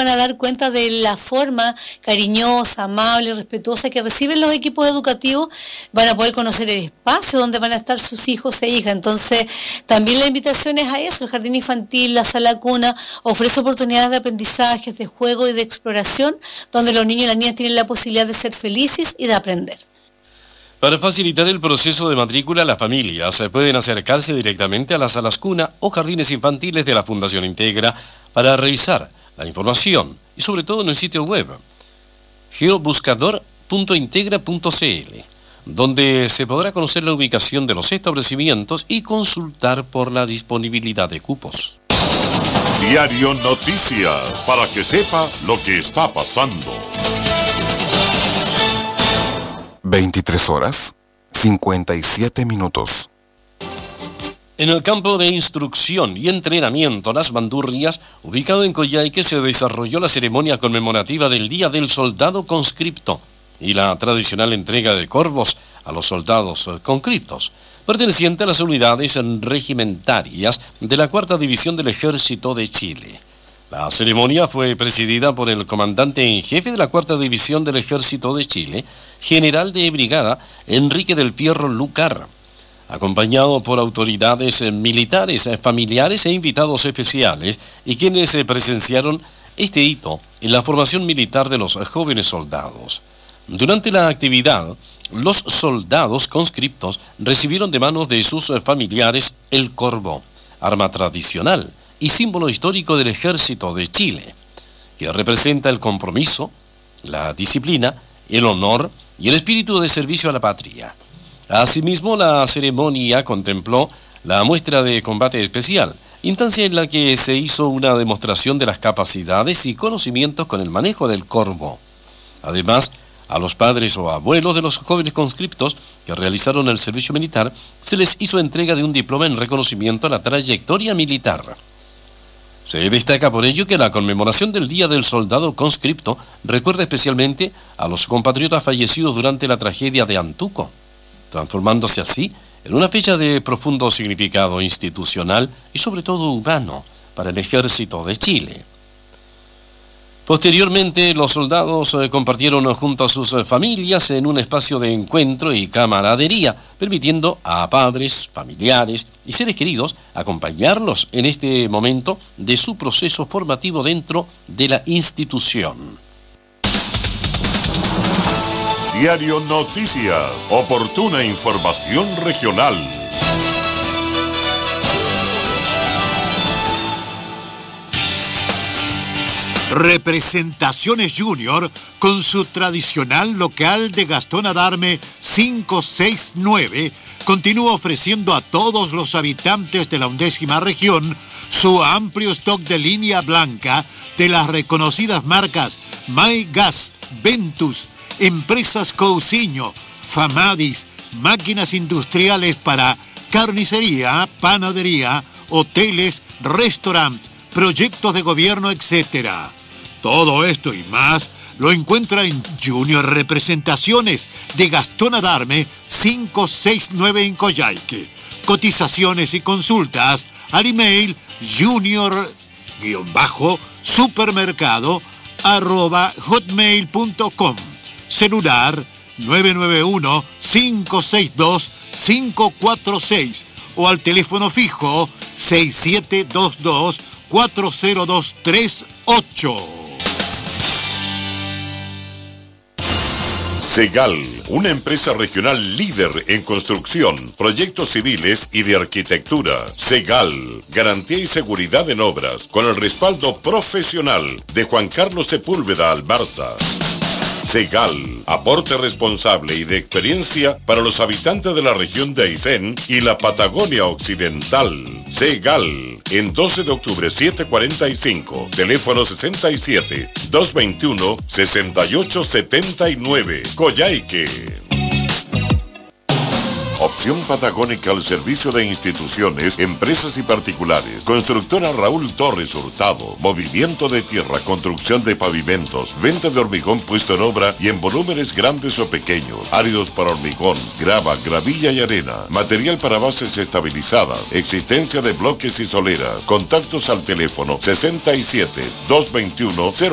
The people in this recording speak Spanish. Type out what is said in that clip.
van a dar cuenta de la forma cariñosa, amable, respetuosa que reciben los equipos educativos, van a poder conocer el espacio donde van a estar sus hijos e hijas. Entonces, también la invitación es a eso, el jardín infantil, la sala cuna, ofrece oportunidades de aprendizajes, de juego y de exploración, donde los niños y las niñas tienen la posibilidad de ser felices y de aprender. Para facilitar el proceso de matrícula, las familias pueden acercarse directamente a las salas cuna o jardines infantiles de la Fundación Integra para revisar la información y sobre todo en el sitio web geobuscador.integra.cl, donde se podrá conocer la ubicación de los establecimientos y consultar por la disponibilidad de cupos. Diario Noticias, para que sepa lo que está pasando. 23 horas, 57 minutos. En el campo de instrucción y entrenamiento Las Bandurrias, ubicado en Coyhaique, se desarrolló la ceremonia conmemorativa del Día del Soldado Conscripto y la tradicional entrega de corvos a los soldados conscriptos, perteneciente a las unidades regimentarias de la 4ª División del Ejército de Chile. La ceremonia fue presidida por el comandante en jefe de la 4ª División del Ejército de Chile, general de brigada Enrique del Fierro Lucar, acompañado por autoridades militares, familiares e invitados especiales, y quienes presenciaron este hito en la formación militar de los jóvenes soldados. Durante la actividad, los soldados conscriptos recibieron de manos de sus familiares el corvo, arma tradicional y símbolo histórico del Ejército de Chile, que representa el compromiso, la disciplina, el honor y el espíritu de servicio a la patria. Asimismo, la ceremonia contempló la muestra de combate especial, instancia en la que se hizo una demostración de las capacidades y conocimientos con el manejo del corvo. Además, a los padres o abuelos de los jóvenes conscriptos que realizaron el servicio militar se les hizo entrega de un diploma en reconocimiento a la trayectoria militar. Se destaca por ello que la conmemoración del Día del Soldado Conscripto recuerda especialmente a los compatriotas fallecidos durante la tragedia de Antuco, transformándose así en una fecha de profundo significado institucional y sobre todo humano para el Ejército de Chile. Posteriormente, los soldados compartieron junto a sus familias en un espacio de encuentro y camaradería, permitiendo a padres, familiares y seres queridos acompañarlos en este momento de su proceso formativo dentro de la institución. Diario Noticias, oportuna información regional. Representaciones Junior, con su tradicional local de Gastón Adarme 569, continúa ofreciendo a todos los habitantes de la 11ª región su amplio stock de línea blanca de las reconocidas marcas My Gas, Ventus, Empresas Cousiño, Famadis, máquinas industriales para carnicería, panadería, hoteles, restaurantes, proyectos de gobierno, etc. Todo esto y más lo encuentra en Junior Representaciones de Gastón Adarme 569 en Coyhaique. Cotizaciones y consultas al email junior-supermercado@hotmail.com. Celular 991-562-546 o al teléfono fijo 6722-40238. Segal, una empresa regional líder en construcción, proyectos civiles y de arquitectura. Segal, garantía y seguridad en obras, con el respaldo profesional de Juan Carlos Sepúlveda Albarza. Segal, aporte responsable y de experiencia para los habitantes de la región de Aysén y la Patagonia Occidental. Segal, en 12 de octubre 745, teléfono 67-221-6879, Coyhaique. Opción Patagónica al servicio de instituciones, empresas y particulares. Constructora Raúl Torres Hurtado. Movimiento de tierra, construcción de pavimentos, venta de hormigón puesto en obra y en volúmenes grandes o pequeños. Áridos para hormigón, grava, gravilla y arena. Material para bases estabilizadas. Existencia de bloques y soleras. Contactos al teléfono 67-221-0.